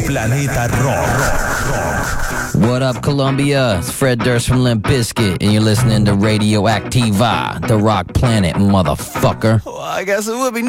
Planeta Rock. What up, Colombia? It's Fred Durst from Limp Bizkit, and you're listening to Radioactiva, the rock planet, motherfucker. Well, I guess it would be